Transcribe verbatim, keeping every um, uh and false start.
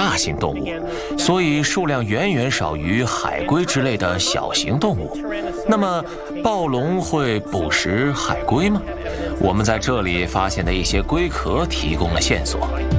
大型动物，所以数量远远少于海龟之类的小型动物。那么，暴龙会捕食海龟吗？我们在这里发现的一些龟壳提供了线索。